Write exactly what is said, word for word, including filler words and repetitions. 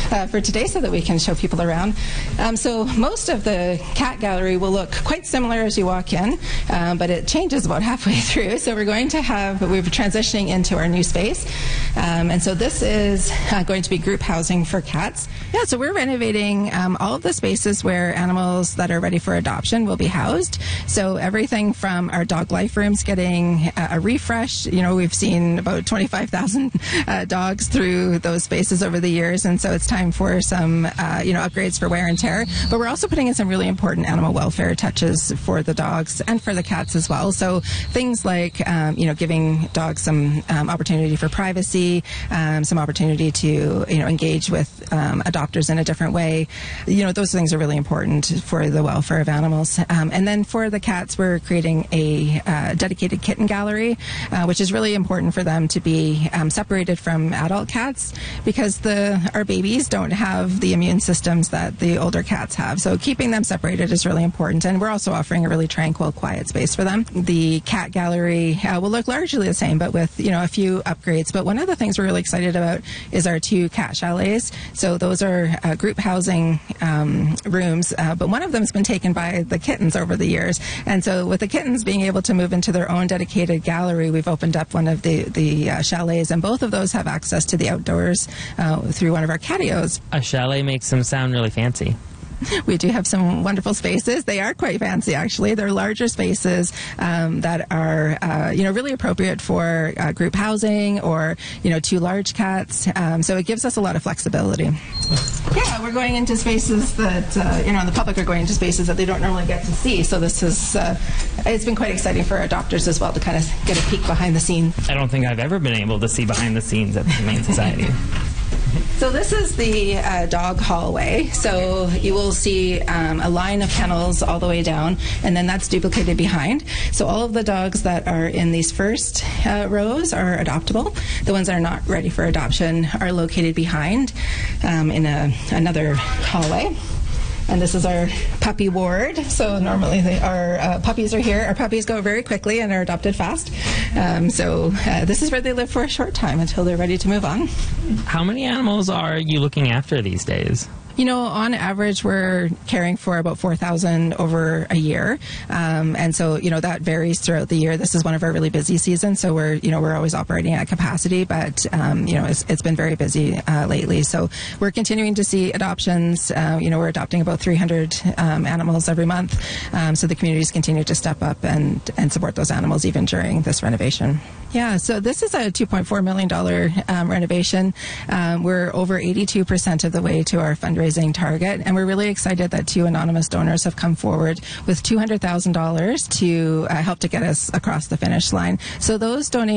uh, for today so that we can show people around. Um, so most of the cat gallery will look quite similar as you walk in, um, but it changes about halfway through. So we're going to have, we're transitioning into our new space. Um, and so this is uh, going to be group housing for cats. Yeah, so we're renovating um, all of the spaces where animals that are ready for adoption will be housed. So everything from our dog life rooms getting uh, a refresh. You know, we've seen about twenty-five thousand uh, dogs through those spaces over the years, and so it's time for some, uh, you know, upgrades for wear and tear. But we're also putting in some really important animal welfare touches for the dogs and for the cats as well. So things like, um, you know, giving dogs some um, opportunity for privacy, um, some opportunity to, you know, engage with um, adopters in a different way. You know, those things are really important for the welfare of animals. Um, and then for the cats, we're creating a uh, dedicated kitten gallery, uh, which is really important for them to be um, separated from adult cats, because the our babies don't have the immune systems that the older cats have. So keeping them separated is really important. And we're also offering a really tranquil, quiet space for them. The cat gallery uh, will look largely the same, but with, you know, a few upgrades. But one of the things we're really excited about is our two cat chalets. So those are uh, group housing um, rooms, uh, but one of them has been taken by the kittens over the years. And so with the kittens being able to move into their own dedicated gallery, we've opened up one of the, the uh, chalets, and both of those have access to the outdoors uh, through one of our catios. A chalet makes them sound really fancy. We do have some wonderful spaces. They are quite fancy, actually. They're larger spaces um, that are, uh, you know, really appropriate for uh, group housing or, you know, two large cats. Um, so it gives us a lot of flexibility. Yeah, we're going into spaces that, uh, you know, the public are going into spaces that they don't normally get to see. So this is, uh, it's been quite exciting for adopters as well to kind of get a peek behind the scenes. I don't think I've ever been able to see behind the scenes at the Humane Society. So this is the uh, dog hallway. So you will see um, a line of kennels all the way down, and then that's duplicated behind. So all of the dogs that are in these first uh, rows are adoptable. The ones that are not ready for adoption are located behind um, in a, another hallway. And this is our puppy ward. So normally they, our uh, puppies are here. Our puppies go very quickly and are adopted fast. Um, so uh, this is where they live for a short time until they're ready to move on. How many animals are you looking after these days? You know, on average, we're caring for about four thousand over a year. Um, and so, you know, that varies throughout the year. This is one of our really busy seasons, so we're, you know, we're always operating at capacity, but, um, you know, it's, it's been very busy uh, lately. So we're continuing to see adoptions. Uh, you know, we're adopting about three hundred um, animals every month. Um, so the communities continue to step up and, and support those animals even during this renovation. Yeah, so this is a two point four million dollars um, renovation. Um, we're over eighty-two percent of the way to our fundraising target, and we're really excited that two anonymous donors have come forward with two hundred thousand dollars to uh, help to get us across the finish line. So those donations